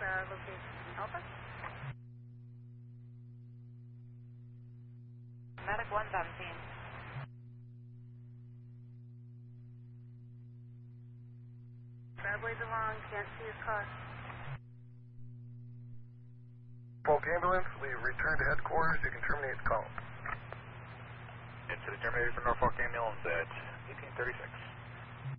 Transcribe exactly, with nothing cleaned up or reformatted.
uh, location. Over. Medic one seventeen. Driveway's along, can't see his car. Polk ambulance, we return to headquarters. You can terminate the call. Incident terminated for Norfolk ambulance at eighteen thirty-six.